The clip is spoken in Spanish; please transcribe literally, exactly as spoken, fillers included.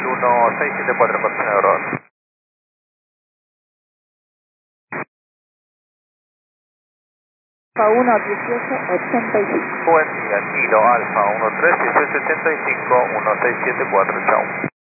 Hotel uno seis siete cuatro, corrección de error. Alfa uno dieciocho ochenta y cinco. Buen día, Kilo Alfa uno tres dieciocho ochenta y cinco, uno seis siete cuatro, chao.